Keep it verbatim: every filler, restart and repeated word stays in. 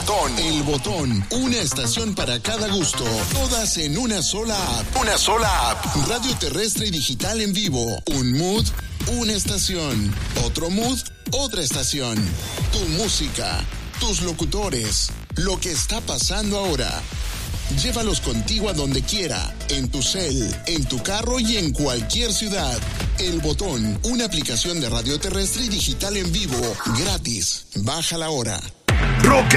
Botón. El Botón. Una estación para cada gusto. Todas en una sola app. Una sola app. Radio terrestre y digital en vivo. Un mood, una estación. Otro mood, otra estación. Tu música, tus locutores, lo que está pasando ahora. Llévalos contigo a donde quiera, en tu cel, en tu carro y en cualquier ciudad. El Botón, una aplicación de radio terrestre y digital en vivo, gratis. Bájala ahora. Rock